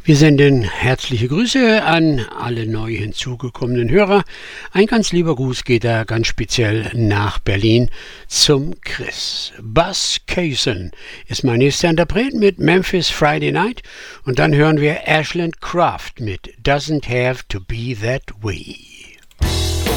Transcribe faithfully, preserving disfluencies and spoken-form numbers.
Wir senden herzliche Grüße an alle neu hinzugekommenen Hörer. Ein ganz lieber Gruß geht da ganz speziell nach Berlin zum Chris. Buzz Cason ist mein nächster Interpret mit Memphis Friday Night und dann hören wir Ashland Craft mit Doesn't Have to Be That Way.